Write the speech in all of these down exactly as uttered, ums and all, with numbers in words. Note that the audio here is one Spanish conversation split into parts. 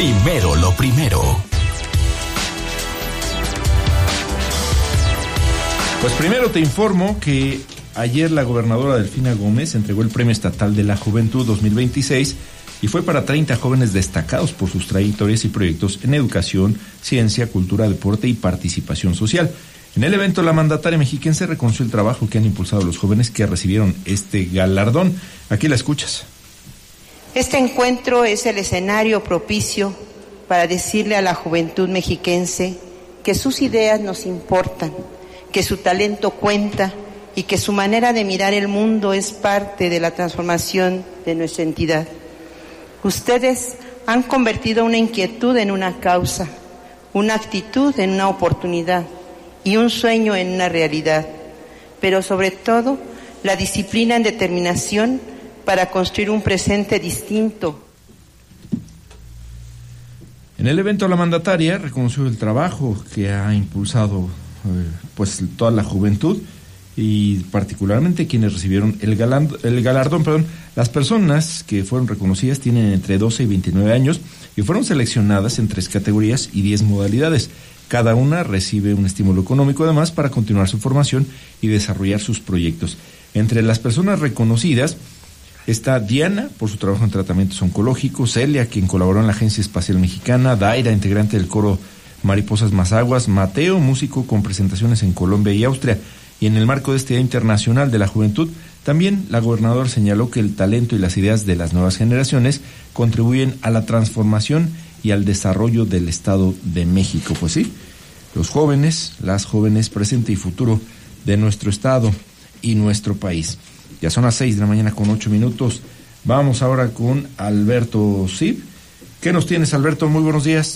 Primero lo primero. Pues primero te informo que ayer la gobernadora Delfina Gómez entregó el Premio Estatal de la Juventud dos mil veintiséis y fue para treinta jóvenes destacados por sus trayectorias y proyectos en educación, ciencia, cultura, deporte y participación social. En el evento, la mandataria mexiquense reconoció el trabajo que han impulsado los jóvenes que recibieron este galardón. Aquí la escuchas. Este encuentro es el escenario propicio para decirle a la juventud mexiquense que sus ideas nos importan, que su talento cuenta y que su manera de mirar el mundo es parte de la transformación de nuestra entidad. Ustedes han convertido una inquietud en una causa, una actitud en una oportunidad y un sueño en una realidad, pero sobre todo la disciplina en determinación para construir un presente distinto. En el evento, la mandataria reconoció el trabajo que ha impulsado eh, pues toda la juventud y particularmente quienes recibieron el, galan, el galardón. Perdón, las personas que fueron reconocidas tienen entre doce y veintinueve años y fueron seleccionadas en tres categorías y diez modalidades. Cada una recibe un estímulo económico además para continuar su formación y desarrollar sus proyectos. Entre las personas reconocidas está Diana, por su trabajo en tratamientos oncológicos; Celia, quien colaboró en la Agencia Espacial Mexicana; Daira, integrante del coro Mariposas Mazaguas; Mateo, músico con presentaciones en Colombia y Austria. Y en el marco de este Día Internacional de la Juventud, también la gobernadora señaló que el talento y las ideas de las nuevas generaciones contribuyen a la transformación y al desarrollo del Estado de México. Pues sí, los jóvenes, las jóvenes, presente y futuro de nuestro Estado y nuestro país. Ya son las seis de la mañana con ocho minutos. Vamos ahora con Alberto Sib. ¿Qué nos tienes, Alberto? Muy buenos días.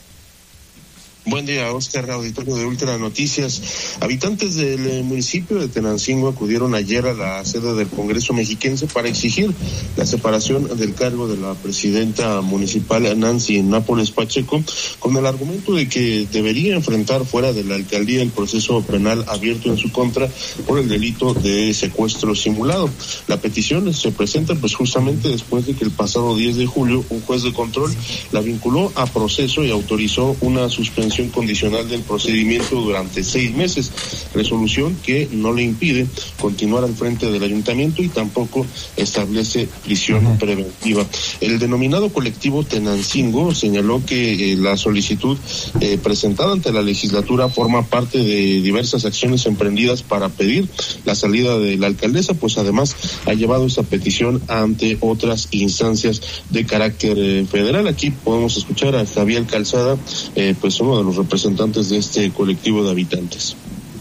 Buen día, Oscar, auditorio de Ultra Noticias. Habitantes del municipio de Tenancingo acudieron ayer a la sede del Congreso mexiquense para exigir la separación del cargo de la presidenta municipal Nancy Nápoles Pacheco, con el argumento de que debería enfrentar fuera de la alcaldía el proceso penal abierto en su contra por el delito de secuestro simulado. La petición se presenta pues justamente después de que el pasado diez de julio un juez de control la vinculó a proceso y autorizó una suspensión condicional del procedimiento durante seis meses, resolución que no le impide continuar al frente del ayuntamiento y tampoco establece prisión uh-huh. preventiva. El denominado colectivo Tenancingo señaló que eh, la solicitud eh, presentada ante la legislatura forma parte de diversas acciones emprendidas para pedir la salida de la alcaldesa, pues además ha llevado esa petición ante otras instancias de carácter eh, federal. Aquí podemos escuchar a Javier Calzada, eh, pues uno de los representantes de este colectivo de habitantes.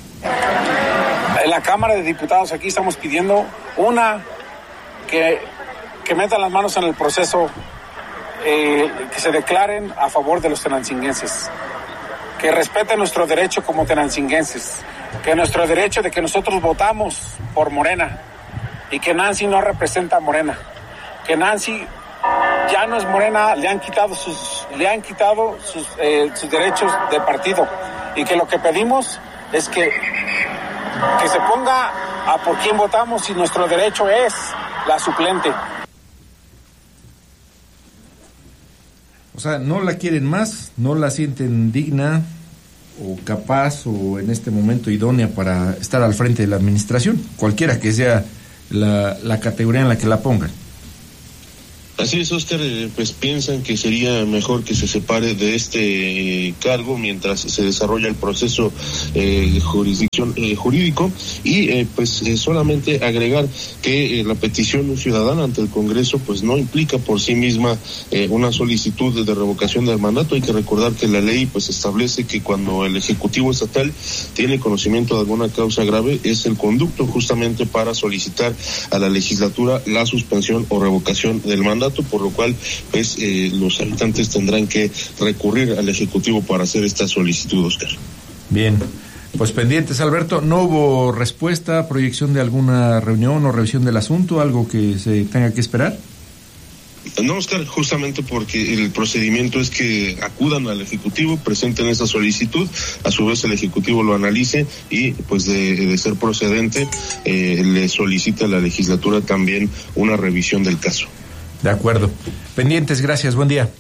En la Cámara de Diputados aquí estamos pidiendo una que, que metan las manos en el proceso, eh, que se declaren a favor de los tenancinguenses, que respeten nuestro derecho como tenancinguenses, que nuestro derecho de que nosotros votamos por Morena y que Nancy no representa a Morena, que Nancy ya no es Morena, le han quitado sus, le han quitado sus, eh, sus derechos de partido, y que lo que pedimos es que, que se ponga a por quién votamos y nuestro derecho es la suplente. O sea, no la quieren más, no la sienten digna o capaz o en este momento idónea para estar al frente de la administración, cualquiera que sea la, la categoría en la que la pongan. Así es, Oscar, eh, pues piensan que sería mejor que se separe de este eh, cargo mientras se desarrolla el proceso eh, de jurisdicción eh, jurídico y eh, pues eh, solamente agregar que eh, la petición ciudadana ante el Congreso pues no implica por sí misma eh, una solicitud de revocación del mandato. Hay que recordar que la ley pues establece que cuando el Ejecutivo Estatal tiene conocimiento de alguna causa grave es el conducto justamente para solicitar a la legislatura la suspensión o revocación del mandato, por lo cual pues eh, los habitantes tendrán que recurrir al Ejecutivo para hacer esta solicitud, Oscar. Bien, pues pendientes, Alberto. ¿No hubo respuesta, proyección de alguna reunión o revisión del asunto, algo que se tenga que esperar? No, Oscar, justamente porque el procedimiento es que acudan al Ejecutivo, presenten esa solicitud, a su vez el Ejecutivo lo analice y pues de, de ser procedente eh, le solicita a la legislatura también una revisión del caso. De acuerdo. Pendientes, gracias, buen día.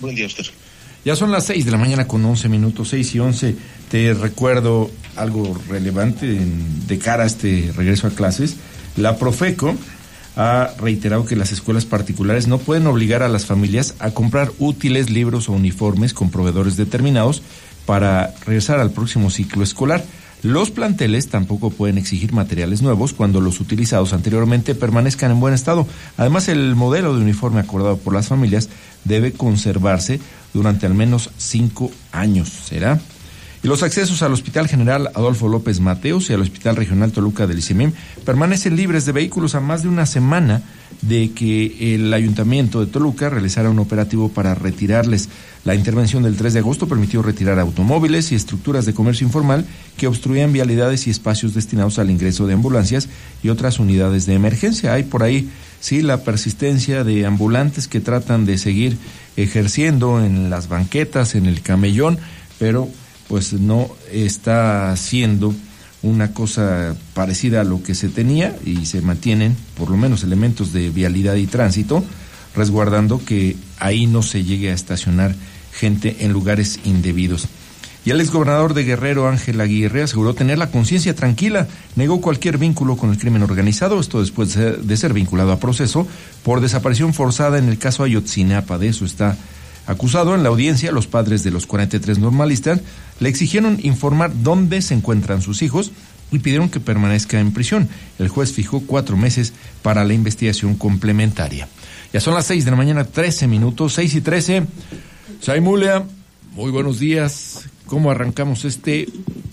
Buen día, Oscar. Ya son las seis de la mañana con once minutos, seis y once. Te recuerdo algo relevante en, de cara a este regreso a clases. La Profeco ha reiterado que las escuelas particulares no pueden obligar a las familias a comprar útiles, libros o uniformes con proveedores determinados para regresar al próximo ciclo escolar. Los planteles tampoco pueden exigir materiales nuevos cuando los utilizados anteriormente permanezcan en buen estado. Además, el modelo de uniforme acordado por las familias debe conservarse durante al menos cinco años. ¿Será? Y los accesos al Hospital General Adolfo López Mateos y al Hospital Regional Toluca del ICEMIM permanecen libres de vehículos a más de una semana de que el Ayuntamiento de Toluca realizara un operativo para retirarles. La intervención del tres de agosto permitió retirar automóviles y estructuras de comercio informal que obstruían vialidades y espacios destinados al ingreso de ambulancias y otras unidades de emergencia. Hay por ahí, sí, la persistencia de ambulantes que tratan de seguir ejerciendo en las banquetas, en el camellón, pero pues no está haciendo una cosa parecida a lo que se tenía y se mantienen por lo menos elementos de vialidad y tránsito, resguardando que ahí no se llegue a estacionar gente en lugares indebidos. Y el exgobernador de Guerrero, Ángel Aguirre, aseguró tener la conciencia tranquila, negó cualquier vínculo con el crimen organizado, esto después de ser vinculado a proceso por desaparición forzada en el caso Ayotzinapa. De eso está acusado. En la audiencia, los padres de los cuarenta y tres normalistas le exigieron informar dónde se encuentran sus hijos y pidieron que permanezca en prisión. El juez fijó cuatro meses para la investigación complementaria. Ya son las seis de la mañana, trece minutos, seis y trece. Saimulia, muy buenos días. ¿Cómo arrancamos este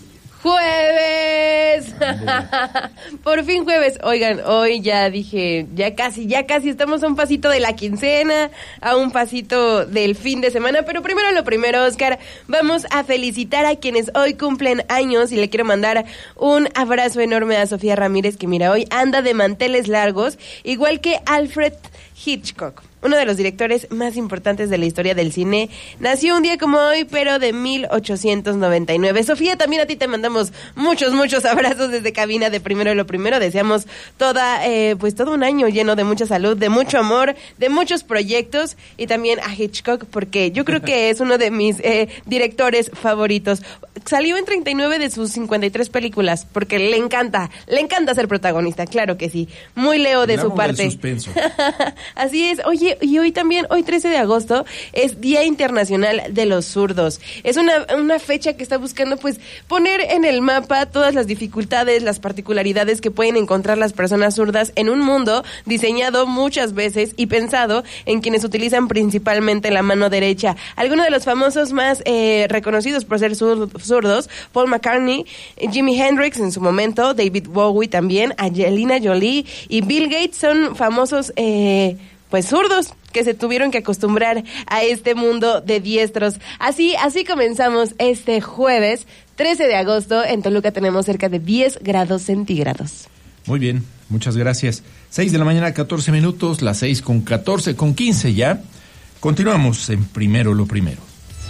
jueves? Por fin jueves. Oigan, hoy ya dije, ya casi, ya casi estamos a un pasito de la quincena, a un pasito del fin de semana, pero primero lo primero, Oscar, vamos a felicitar a quienes hoy cumplen años y le quiero mandar un abrazo enorme a Sofía Ramírez, que mira, hoy anda de manteles largos, igual que Alfred Hitchcock, uno de los directores más importantes de la historia del cine. Nació un día como hoy, pero de mil ochocientos noventa y nueve. Sofía, también a ti te mandamos muchos, muchos abrazos desde cabina de Primero lo Primero. Deseamos toda, eh, pues todo un año lleno de mucha salud, de mucho amor, de muchos proyectos, y también a Hitchcock, porque yo creo que es uno de mis eh, directores favoritos. Salió en treinta y nueve de sus cincuenta y tres películas, porque le encanta, le encanta ser protagonista, claro que sí. Muy Leo de su parte. El suspenso. Así es. Oye, y hoy también, hoy trece de agosto, es Día Internacional de los Zurdos. Es una, una fecha que está buscando, pues, poner en el mapa todas las dificultades, las particularidades que pueden encontrar las personas zurdas en un mundo diseñado muchas veces y pensado en quienes utilizan principalmente la mano derecha. Algunos de los famosos más eh, reconocidos por ser zurdos, Paul McCartney, Jimi Hendrix en su momento, David Bowie también, Angelina Jolie y Bill Gates son famosos eh, pues zurdos que se tuvieron que acostumbrar a este mundo de diestros. Así, así comenzamos este jueves trece de agosto. En Toluca tenemos cerca de diez grados centígrados. Muy bien, muchas gracias. seis de la mañana, catorce minutos, las seis con catorce, con quince ya. Continuamos en Primero lo Primero.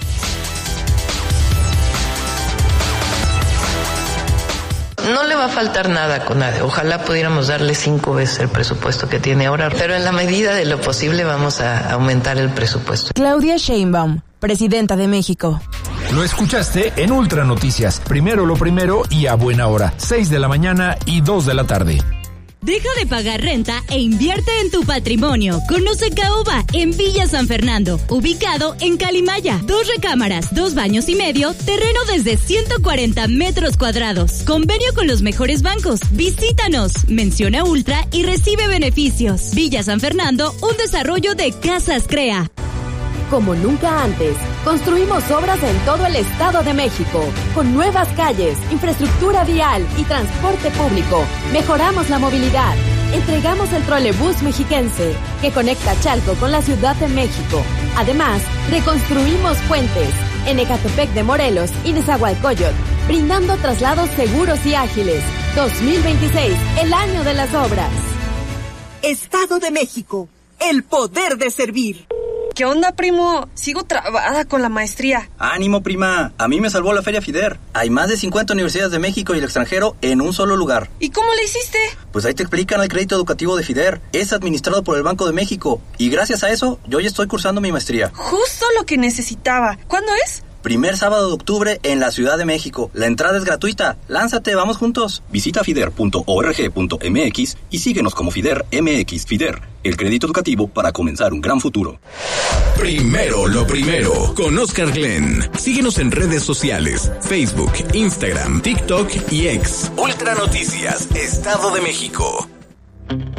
No le va a faltar nada a CONADE. Ojalá pudiéramos darle cinco veces el presupuesto que tiene ahora, pero en la medida de lo posible vamos a aumentar el presupuesto. Claudia Sheinbaum, presidenta de México. Lo escuchaste en Ultra Noticias. Primero lo primero y a buena hora. seis de la mañana y dos de la tarde. Deja de pagar renta e invierte en tu patrimonio. Conoce Caoba en Villa San Fernando, ubicado en Calimaya. Dos recámaras, dos baños y medio, terreno desde ciento cuarenta metros cuadrados. Convenio con los mejores bancos. Visítanos, menciona Ultra y recibe beneficios. Villa San Fernando, un desarrollo de Casas Crea. Como nunca antes, construimos obras en todo el Estado de México, con nuevas calles, infraestructura vial y transporte público. Mejoramos la movilidad. Entregamos el trolebús mexiquense, que conecta Chalco con la Ciudad de México. Además, reconstruimos puentes en Ecatepec de Morelos y Nezahualcóyotl, brindando traslados seguros y ágiles. dos mil veintiséis, el año de las obras. Estado de México, el poder de servir. ¿Qué onda, primo? Sigo trabada con la maestría. ¡Ánimo, prima! A mí me salvó la Feria FIDER. Hay más de cincuenta universidades de México y el extranjero en un solo lugar. ¿Y cómo le hiciste? Pues ahí te explican el crédito educativo de FIDER. Es administrado por el Banco de México. Y gracias a eso, yo ya estoy cursando mi maestría. Justo lo que necesitaba. ¿Cuándo es? Primer sábado de octubre en la Ciudad de México. La entrada es gratuita. Lánzate, vamos juntos. Visita fider punto org punto m x y síguenos como FIDER M X. FIDER, el crédito educativo para comenzar un gran futuro. Primero lo primero, con Oscar Glenn. Síguenos en redes sociales, Facebook, Instagram, TikTok y X. Ultra Noticias, Estado de México.